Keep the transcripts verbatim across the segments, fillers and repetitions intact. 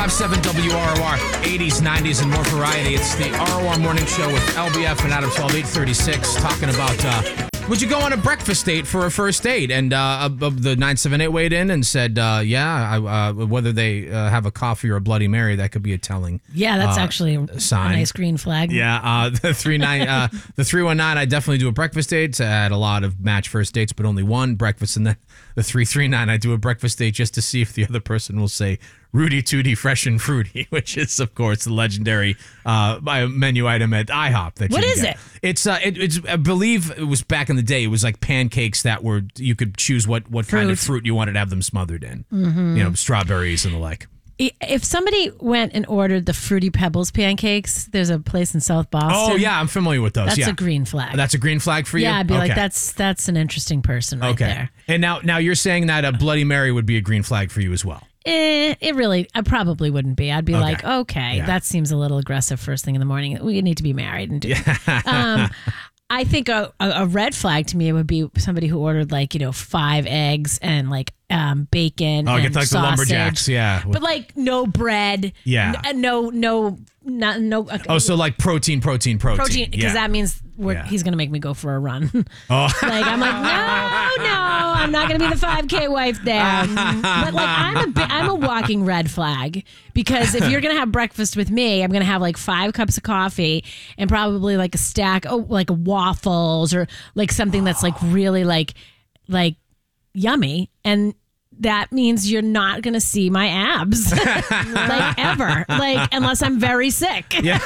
five seven W R O R, eighties, nineties, and more variety. It's the R O R Morning Show with L B F and Adam twelve, eight thirty-six, talking about uh, would you go on a breakfast date for a first date? And uh, the nine seven eight weighed in and said, uh, yeah, I, uh, whether they uh, have a coffee or a Bloody Mary, that could be a telling Yeah, that's uh, actually a, sign. a nice green flag. Yeah, uh, the three nine, uh, the three one nine. I definitely do a breakfast date. I had a lot of match first dates, but only one breakfast. And then the three three nine, I do a breakfast date just to see if the other person will say Rudy Tooty Fresh and Fruity, which is of course the legendary uh, menu item at IHOP. That what you is get. it? It's uh, it, it's I believe it was back in the day. It was like pancakes that were you could choose what what Fruit. kind of fruit you wanted to have them smothered in. Mm-hmm. You know, strawberries and the like. If somebody went and ordered the Fruity Pebbles pancakes, there's a place in South Boston. Oh yeah, I'm familiar with those. That's yeah. a green flag. That's a green flag for you? Yeah, I'd be okay. like, that's that's an interesting person right okay. there. And now now you're saying that a Bloody Mary would be a green flag for you as well. Eh, it really, I probably wouldn't be. I'd be Okay. like, okay, Yeah. that seems a little aggressive first thing in the morning. We need to be married and do. um, I think a, a, a red flag to me would be somebody who ordered like, you know, five eggs and like um, bacon Oh, and get like sausage. the lumberjacks, yeah. But like no bread. Yeah. N- no, no, not, no. Okay. Oh, so like protein, protein, protein. protein, because yeah. that means we're, Yeah. he's going to make me go for a run. Oh. Like, I'm like, no, no, I'm not going to be the five K wife there. But like, I'm a, bi- I'm a walking red flag because if you're going to have breakfast with me, I'm going to have like five cups of coffee and probably like a stack, oh, like waffles or like something that's like really like, like yummy. And that means you're not going to see my abs like ever, like unless I'm very sick. Yeah.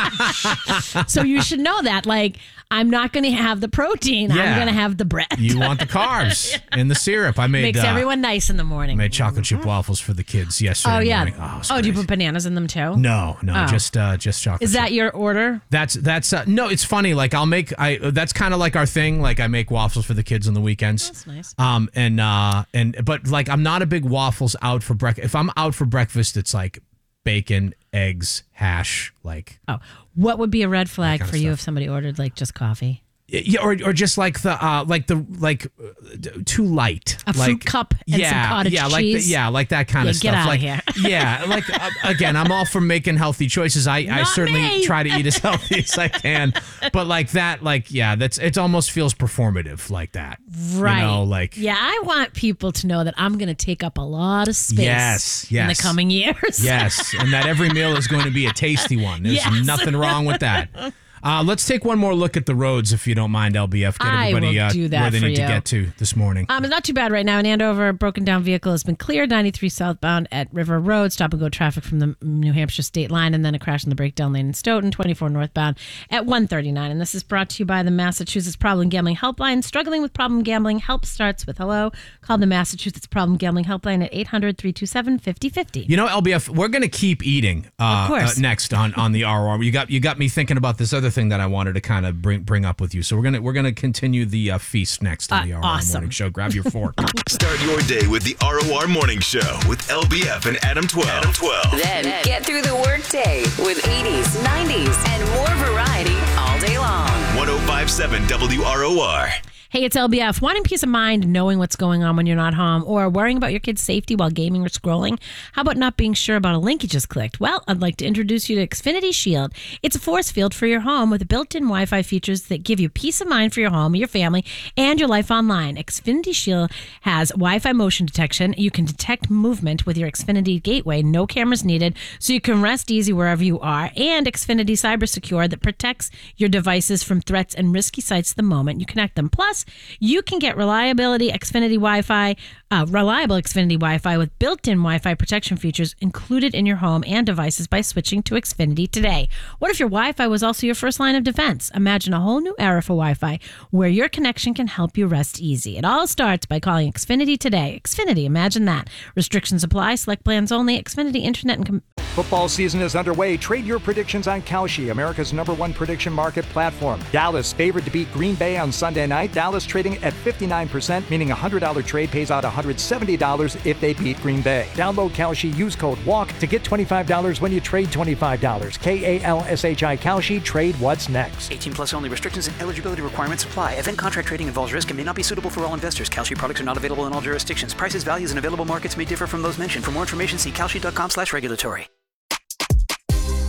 So you should know that. Like, I'm not going to have the protein. I'm Yeah. going to have the bread. You want the carbs and the syrup. I made Makes uh, everyone nice in the morning. made chocolate chip waffles for the kids yesterday Oh yeah. morning. Oh, it was Oh, do you great. put bananas in them too? No, no, Oh. just uh, just chocolate. Is chip. that your order? That's that's uh, no. It's funny. Like I'll make. I that's kind of like our thing. Like I make waffles for the kids on the weekends. That's nice. Um and uh and but like I'm not a big waffles out for breakfast. If I'm out for breakfast, it's like bacon, eggs, hash. Like Oh, what would be a red flag kind of for you stuff. if somebody ordered like just coffee? yeah, or or just like the uh like the like uh, too light. A fruit like, cup and some yeah, cottage yeah, like the, cheese? yeah, like that kind Yeah, of get stuff. outta like here. yeah, like uh, again, I'm all for making healthy choices. I I Not certainly me. try to eat as healthy as I can, but like that, like yeah, that's it. Almost feels performative like that. Right. You know, like Yeah, I want people to know that I'm going to take up a lot of space Yes, in the yes. coming years. yes, and that every meal is going to be a tasty one. There's Yes. nothing wrong with that. Uh, let's take one more look at the roads, if you don't mind, L B F. Get I everybody will uh, do that where they for need to you. get to this morning. Um, it's not too bad right now in Andover. A broken down vehicle has been cleared. ninety-three southbound at River Road. Stop and go traffic from the New Hampshire state line, and then a crash in the breakdown lane in Stoughton. twenty-four northbound at one thirty-nine. And this is brought to you by the Massachusetts Problem Gambling Helpline. Struggling with problem gambling? Help starts with hello. Call the Massachusetts Problem Gambling Helpline at eight hundred, three two seven, five oh five oh. You know, L B F, we're going to keep eating uh, Of course. uh, next on, on the R O R. You got you got me thinking about this other thing that I wanted to kind of bring bring up with you. So we're gonna we're gonna continue the uh, feast next on Uh, the R O R awesome. Morning Show. Grab your fork. Start your day with the R O R Morning Show with L B F and Adam twelve. Adam twelve. Then get through the workday with eighties, nineties, and more variety all day long. one oh five point seven W R O R. Hey, it's L B F. Wanting peace of mind knowing what's going on when you're not home or worrying about your kid's safety while gaming or scrolling? How about not being sure about a link you just clicked? Well, I'd like to introduce you to Xfinity Shield. It's a force field for your home with built-in Wi-Fi features that give you peace of mind for your home, your family, and your life online. Xfinity Shield has Wi-Fi motion detection. You can detect movement with your Xfinity gateway. No cameras needed, so you can rest easy wherever you are. And Xfinity Cyber Secure that protects your devices from threats and risky sites the moment you connect them. Plus, you can get reliability Xfinity Wi-Fi, uh, reliable Xfinity Wi-Fi with built-in Wi-Fi protection features included in your home and devices by switching to Xfinity today. What if your Wi-Fi was also your first line of defense? Imagine a whole new era for Wi-Fi where your connection can help you rest easy. It all starts by calling Xfinity today. Xfinity, imagine that. Restrictions apply. Select plans only. Xfinity Internet and... Com- Football season is underway. Trade your predictions on Kalshi, America's number one prediction market platform. Dallas favored to beat Green Bay on Sunday night. Dallas trading at fifty-nine percent, meaning a one hundred dollars trade pays out one hundred seventy dollars if they beat Green Bay. Download Kalshi, use code WALK to get twenty-five dollars when you trade twenty-five dollars. K A L S H I Kalshi, trade what's next. eighteen plus only. Restrictions and eligibility requirements apply. Event contract trading involves risk and may not be suitable for all investors. Kalshi products are not available in all jurisdictions. Prices, values, and available markets may differ from those mentioned. For more information, see kalshi dot com slash regulatory.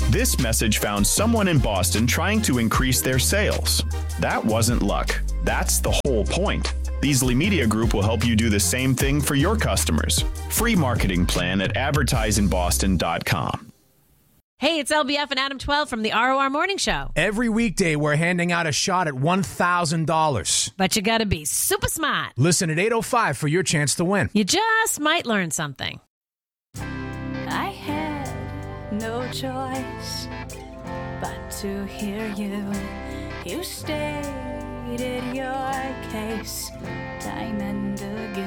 This message found someone in Boston trying to increase their sales. That wasn't luck. That's the whole point. Beasley Media Group will help you do the same thing for your customers. Free marketing plan at advertise in boston dot com. Hey, it's L B F and Adam twelve from the R O R Morning Show. Every weekday, we're handing out a shot at one thousand dollars. But you got to be super smart. Listen at eight oh five for your chance to win. You just might learn something. I had no choice but to hear you. You stated your case time and again.